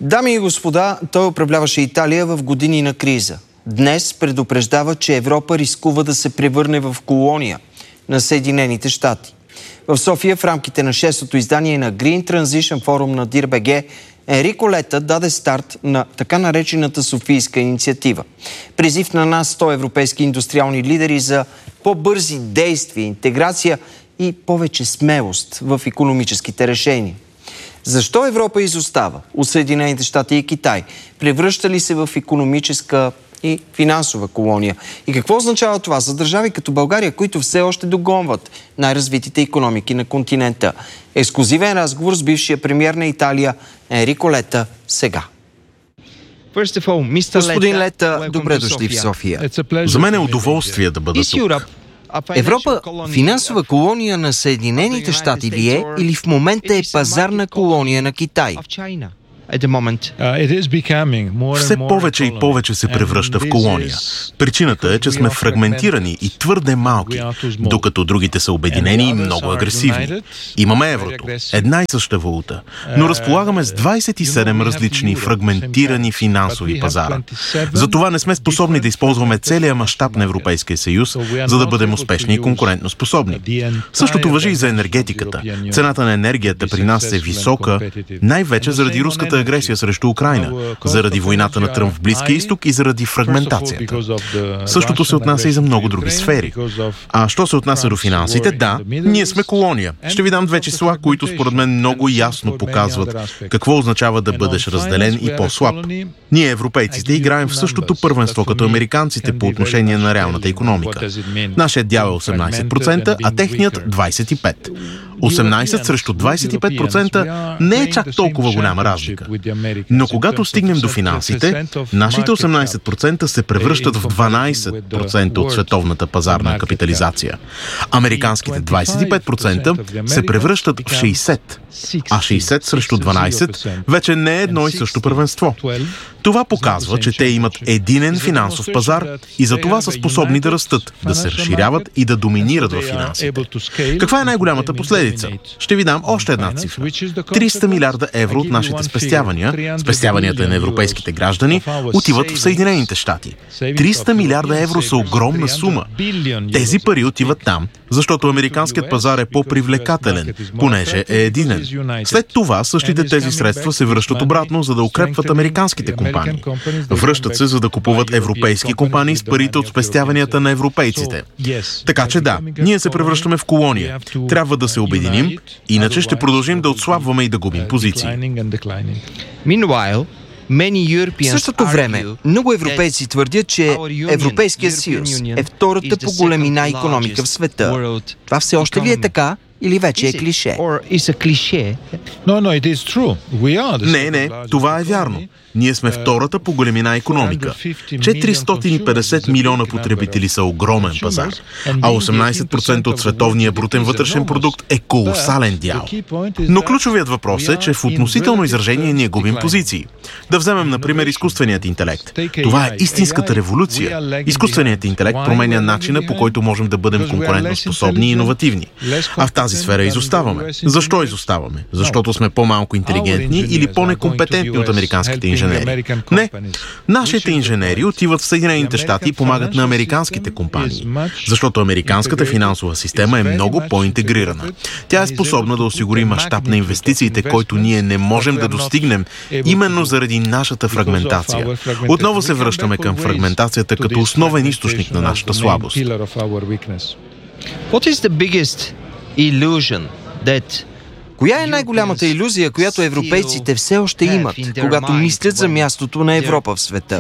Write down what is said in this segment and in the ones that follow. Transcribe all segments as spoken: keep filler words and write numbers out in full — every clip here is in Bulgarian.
Дами и господа, той управляваше Италия в години на криза. Днес предупреждава, че Европа рискува да се превърне в колония на Съединените щати. В София в рамките на шестото издание на Green Transition Forum на Дир.бг Енрико Лета даде старт на така наречената Софийска инициатива. Призив на нас сто европейски индустриални лидери за по-бързи действия, интеграция и повече смелост в икономическите решения. Защо Европа изостава от Съединените щати и Китай? Превръща ли се в икономическа и финансова колония? И какво означава това за държави като България, които все още догонват най-развитите икономики на континента? Ексклузивен разговор с бившия премиер на Италия Енрико Лета сега. Господин Лета, добре дошли в София. За мен е удоволствие да бъда тук. Европа финансова колония на Съединените щати ли е или в момента е пазарна колония на Китай? Все повече и повече се превръща в колония. Причината е, че сме фрагментирани и твърде малки, докато другите са обединени и много агресивни. Имаме еврото, една и съща валута, но разполагаме с двайсет и седем различни фрагментирани финансови пазара. Затова не сме способни да използваме целия мащаб на Европейския съюз, за да бъдем успешни и конкурентно способни. Същото важи и за енергетиката. Цената на енергията при нас е висока, най-вече заради руската агресия срещу Украйна, заради войната на Тръмп в Близкия изток и заради фрагментацията. Същото се отнася и за много други сфери. А що се отнася до финансите, да, ние сме колония. Ще ви дам две числа, които според мен много ясно показват какво означава да бъдеш разделен и по-слаб. Ние, европейците, играем в същото първенство като американците по отношение на реалната икономика. Нашият дял е осемнайсет процента, а техният двайсет и пет процента. осемнайсет срещу двайсет и пет процента не е чак толкова голяма разлика. Но когато стигнем до финансите, нашите осемнайсет процента се превръщат в дванайсет процента от световната пазарна капитализация. Американските двайсет и пет процента се превръщат в шейсет процента, а шейсет срещу дванайсет вече не е едно и също първенство. Това показва, че те имат единен финансов пазар и за това са способни да растат, да се разширяват и да доминират в финансите. Каква е най-голямата последица? Ще ви дам още една цифра. триста милиарда евро от нашите спестявания, спестяванията на европейските граждани, отиват в Съединените щати. триста милиарда евро са огромна сума. Тези пари отиват там, защото американският пазар е по-привлекателен, понеже е единен. След това същите тези средства се връщат обратно, за да укрепват американските компании. Връщат се, за да купуват европейски компании с парите от спестяванията на европейците. Така че да, ние се превръщаме в колония. Трябва да се обединим, иначе ще продължим да отслабваме и да губим позиции. В същото време, много европейци твърдят, че Европейския съюз е втората по големина икономика в света. Това все още ли е така? Или вече е клише? Не, не, това е вярно. Ние сме втората по големина икономика. четиристотин и петдесет милиона потребители са огромен пазар, а осемнайсет процента от световния брутен вътрешен продукт е колосален дял. Но ключовият въпрос е, че в относително изражение ние губим позиции. Да вземем, например, изкуственият интелект. Това е истинската революция. Изкуственият интелект променя начина, по който можем да бъдем конкурентоспособни и иновативни. А в тази сфера изоставаме. Защо изоставаме? Защото сме по-малко интелигентни или по-некомпетентни от американските инженери? Не. Нашите инженери отиват в Съединените щати и помагат на американските компании, защото американската финансова система е много по-интегрирана. Тя е способна да осигури мащаб на инвестициите, който ние не можем да достигнем, именно заради нашата фрагментация. Отново се връщаме към фрагментацията като основен източник на нашата слабост. Коя е най-голямата илюзия, която европейците все още имат, когато мислят за мястото на Европа в света?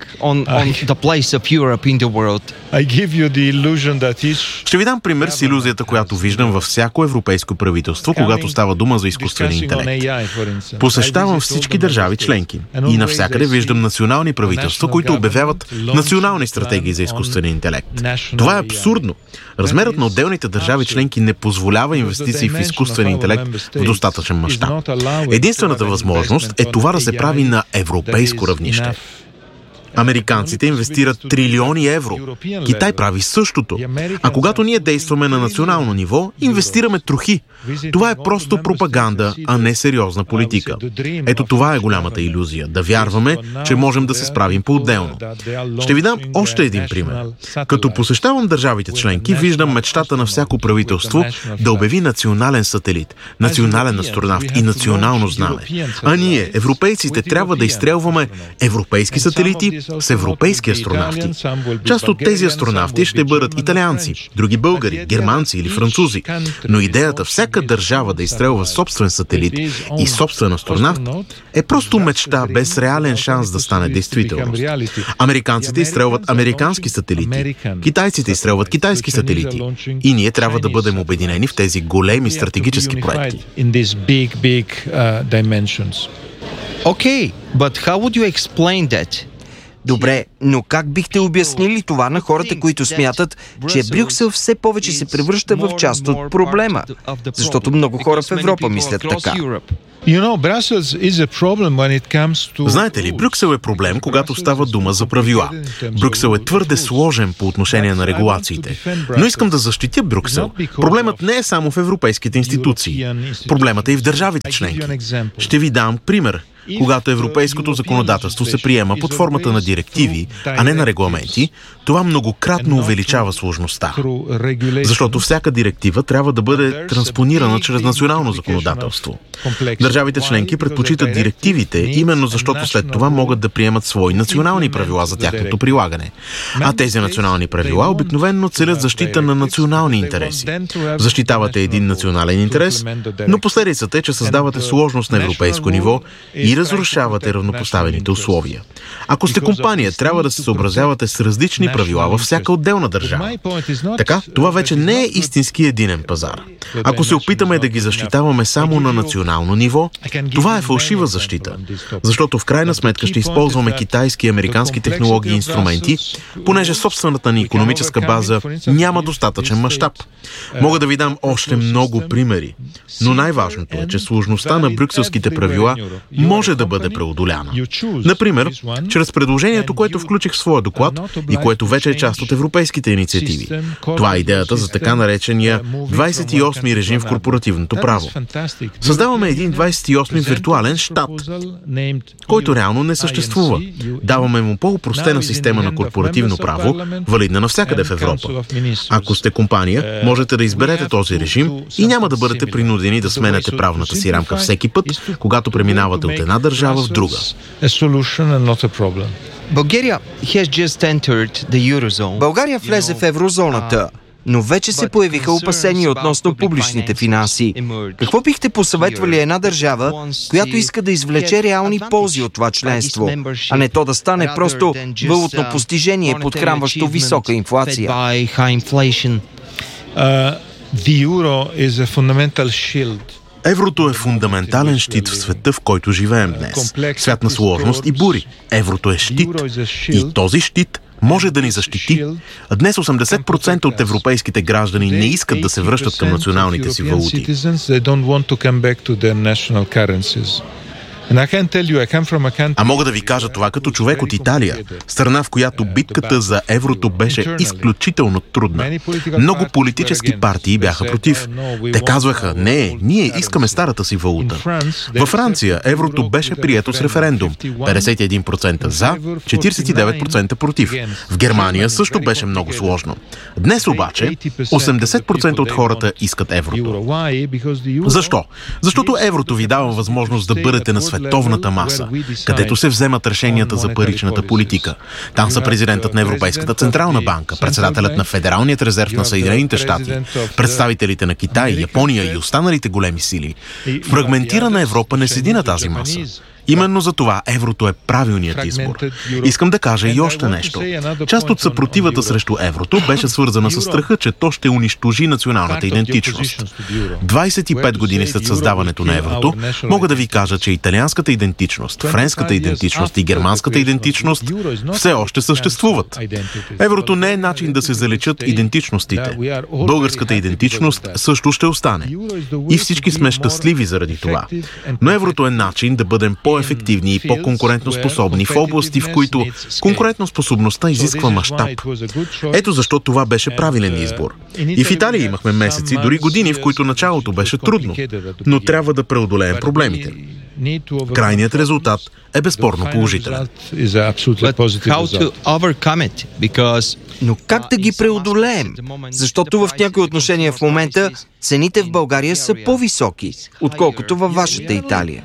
Ще ви дам пример с илюзията, която виждам във всяко европейско правителство, когато става дума за изкуствен интелект. Посещавам всички държави членки и навсякъде виждам национални правителства, които обявяват национални стратегии за изкуствен интелект. Това е абсурдно. Размерът на отделните държави членки не позволява инвестиции в изкуствен интелект в достатъчен мащаб. Единствената възможност е това да се прави на европейско равнище. Американците инвестират трилиони евро. Китай прави същото. А когато ние действаме на национално ниво, инвестираме трохи. Това е просто пропаганда, а не сериозна политика. Ето това е голямата илюзия. Да вярваме, че можем да се справим по-отделно. Ще ви дам още един пример. Като посещавам държавите членки, виждам мечтата на всяко правителство да обяви национален сателит, национален астронавт и национално знаме. А ние, европейците, трябва да изстрелваме европейски сателити с европейски астронавти. Част от тези астронавти ще бъдат италианци, други българи, германци или французи. Но идеята всяка държава да изстрелва собствен сателит и собствен астронавт е просто мечта без реален шанс да стане действителност. Американците изстрелват американски сателити, китайците изстрелват китайски сателити и ние трябва да бъдем обединени в тези големи стратегически проекти. Okay, but how would you explain that? Добре, но как бихте обяснили това на хората, които смятат, че Брюксел все повече се превръща в част от проблема? Защото много хора в Европа мислят така. Знаете ли, Брюксел е проблем, когато става дума за правила. Брюксел е твърде сложен по отношение на регулациите. Но искам да защитя Брюксел. Проблемът не е само в европейските институции. Проблемът е и в държавите членки. Ще ви дам пример. Когато европейското законодателство се приема под формата на директиви, а не на регламенти, това многократно увеличава сложността. Защото всяка директива трябва да бъде транспонирана чрез национално законодателство. Държавите членки предпочитат директивите, именно защото след това могат да приемат свои национални правила за тяхното прилагане. А тези национални правила обикновено целят защита на национални интереси. Защитавате един национален интерес, но последицата е, че създавате сложност на европейско ниво и разрушавате равнопоставените условия. Ако сте компания, трябва да се съобразявате с различни правила във всяка отделна държава. Така, това вече не е истински единен пазар. Ако се опитаме да ги защитаваме само на национално ниво, това е фалшива защита. Защото в крайна сметка ще използваме китайски и американски технологии и инструменти, понеже собствената ни икономическа база няма достатъчен мащаб. Мога да ви дам още много примери, но най-важното е, че сложността на брюкселските правила може да бъде преодоляна. Например, чрез предложението, което включих в своя доклад и което вече е част от европейските инициативи. Това е идеята за така наречения двадесет и осми режим в корпоративното право. Създаваме един двадесет и осми виртуален щат, който реално не съществува. Даваме му по-опростена система на корпоративно право, валидна навсякъде в Европа. Ако сте компания, можете да изберете този режим и няма да бъдете принудени да сменяте правната си рамка всеки път, когато преминавате от една държава в друга. България влезе в еврозоната, но вече се появиха опасения относно публичните финанси. Какво бихте посъветвали една държава, която иска да извлече реални ползи от това членство, а не то да стане просто валутно постижение, подхранващо висока инфлация? Еврото е фундаментален щит в света, в който живеем днес. Свят на сложност и бури. Еврото е щит. И този щит може да ни защити. Днес осемдесет процента от европейските граждани не искат да се връщат към националните си валути. А мога да ви кажа това като човек от Италия, страна, в която битката за еврото беше изключително трудна. Много политически партии бяха против. Те казваха, не, ние искаме старата си валута. Във Франция еврото беше прието с референдум. петдесет и един процента за, четиридесет и девет процента против. В Германия също беше много сложно. Днес обаче осемдесет процента от хората искат еврото. Защо? Защото еврото ви дава възможност да бъдете на световната маса, където се вземат решенията за паричната политика. Там са президентът на Европейската централна банка, председателят на Федералният резерв на Съединените щати, представителите на Китай, Япония и останалите големи сили. Фрагментирана Европа не седи на тази маса. Именно за това еврото е правилният избор. Искам да кажа и още нещо. Част от съпротивата срещу еврото беше свързана с страха, че то ще унищожи националната идентичност. двадесет и пет години след създаването на еврото, мога да ви кажа, че италианската идентичност, френската идентичност и германската идентичност все още съществуват. Еврото не е начин да се заличат идентичностите. Българската идентичност също ще остане. И всички сме щастливи заради това. Но еврото е начин да бъдем по по-ефективни и по-конкурентоспособни в области, в които конкурентоспособността изисква мащаб. Ето защо това беше правилен избор. И в Италия имахме месеци, дори години, в които началото беше трудно, но трябва да преодолеем проблемите. Крайният резултат е безспорно положителен. Но как да ги преодолеем? Защото в някои отношения в момента цените в България са по-високи, отколкото във вашата Италия.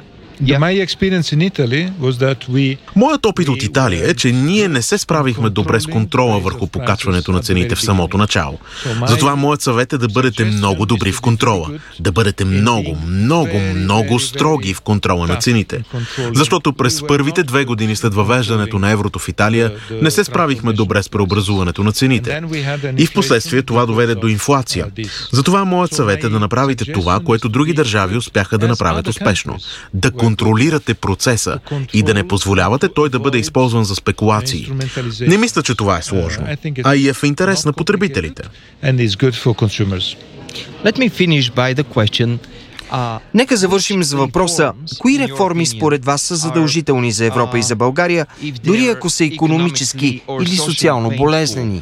Моят опит от Италия е, че ние не се справихме добре с контрола върху покачването на цените в самото начало. Затова моят съвет е да бъдете много добри в контрола. Да бъдете много, много, много строги в контрола на цените. Защото през първите две години след въвеждането на еврото в Италия не се справихме добре с преобразуването на цените. И в последствие това доведе до инфлация. Затова моят съвет е да направите това, което други държави успяха да направят успешно. Да контролирате процеса и да не позволявате той да бъде използван за спекулации. Не мисля, че това е сложно, а и е в интерес на потребителите. Нека завършим с въпроса: кои реформи според вас са задължителни за Европа и за България, дори ако са икономически или социално болезнени?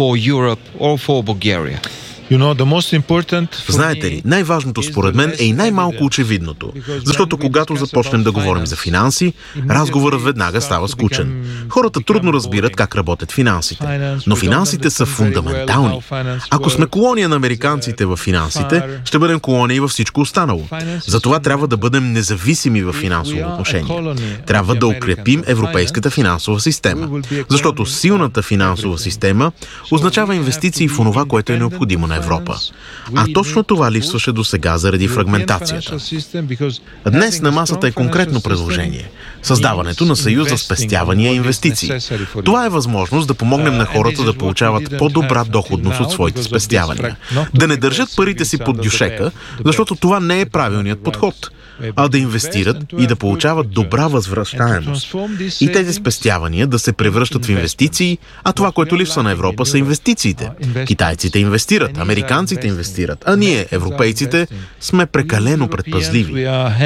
Знаете ли, най-важното според мен е и най-малко очевидното. Защото когато започнем да говорим за финанси, разговорът веднага става скучен. Хората трудно разбират как работят финансите. Но финансите са фундаментални. Ако сме колония на американците в финансите, ще бъдем колония и във всичко останало. Затова трябва да бъдем независими в финансово отношение. Трябва да укрепим европейската финансова система. Защото силната финансова система означава инвестиции в онова, което е необходимо на Европа. А точно това липсваше до сега заради фрагментацията. Днес на масата е конкретно предложение – създаването на съюз за спестявания и инвестиции. Това е възможност да помогнем на хората да получават по-добра доходност от своите спестявания. Да не държат парите си под дюшека, защото това не е правилният подход, а да инвестират и да получават добра възвръщаемост. И тези спестявания да се превръщат в инвестиции, а това, което липсва на Европа, са инвестициите. Китайците инвестират, американците инвестират, а ние, европейците, сме прекалено предпазливи.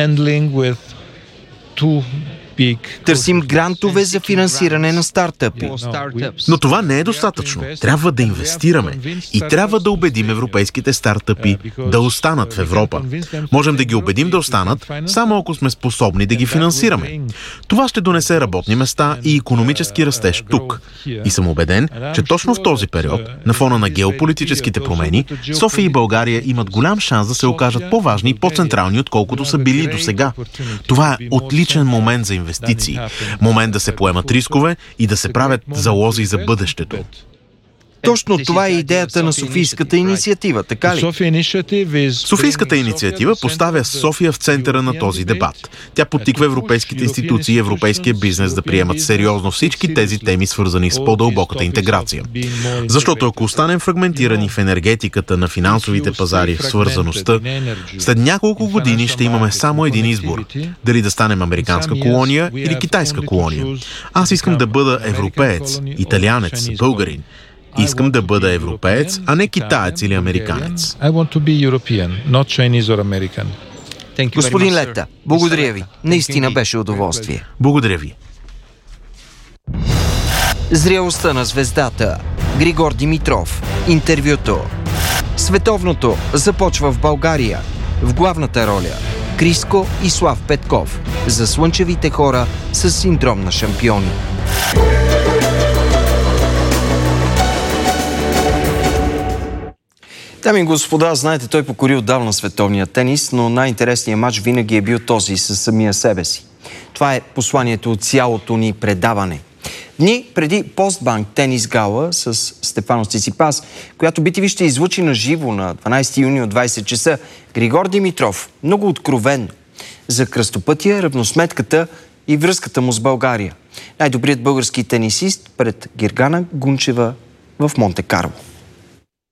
Търсим грантове за финансиране на стартъпи. Но това не е достатъчно. Трябва да инвестираме. И трябва да убедим европейските стартъпи да останат в Европа. Можем да ги убедим да останат, само ако сме способни да ги финансираме. Това ще донесе работни места и икономически растеж тук. И съм убеден, че точно в този период, на фона на геополитическите промени, София и България имат голям шанс да се окажат по-важни и по-централни, отколкото са били досега. Това е отличен момент за инвестиции. Момент да се поемат рискове и да се правят залози за бъдещето. Точно това е идеята на Софийската инициатива, така ли? Софийската инициатива поставя София в центъра на този дебат. Тя подтиква европейските институции и европейския бизнес да приемат сериозно всички тези теми, свързани с по-дълбоката интеграция. Защото ако останем фрагментирани в енергетиката, на финансовите пазари, в свързаността, след няколко години ще имаме само един избор. Дали да станем американска колония или китайска колония. Аз искам да бъда европеец, италианец, българин. Искам да бъда европеец, а не китаец или американец. Господин Лета, благодаря ви. Наистина беше удоволствие. Благодаря ви. Зрелостта на звездата. Григор Димитров. Интервюто. Световното започва в България. В главната роля Криско и Слав Петков. За слънчевите хора с синдром на шампиони. Дами и господа, знаете, той покори отдавна световния тенис, но най-интересният матч винаги е бил този със самия себе си. Това е посланието от цялото ни предаване. Дни преди Постбанк тенис гала с Стефанос Циципас, която би ти ви ще излучи на живо на дванайсети юни от двайсет часа, Григор Димитров много откровенно за кръстопътя, равносметката и връзката му с България. Най-добрият български тенисист пред Гергана Гунчева в Монте Карло.